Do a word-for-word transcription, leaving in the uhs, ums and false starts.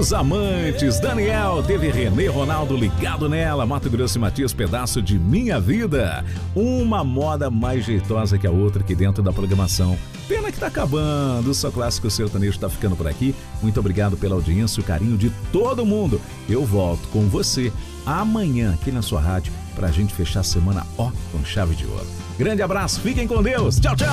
Os Amantes, Daniel, teve Renê Ronaldo ligado nela, Mato Grosso e Matias, Pedaço de Minha Vida. Uma moda mais jeitosa que a outra aqui dentro da programação. Pena que tá acabando, o Só Clássico Sertanejo tá ficando por aqui. Muito obrigado pela audiência e o carinho de todo mundo. Eu volto com você amanhã aqui na sua rádio pra gente fechar a semana, ó, com chave de ouro. Grande abraço, fiquem com Deus, tchau, tchau!